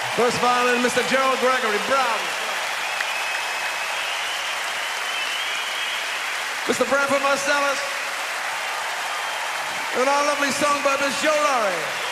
First violin, Mr. Gerald Gregory Brown. Mr. Branford Marcellus. And our lovely songbird, Miss Joe Laurie.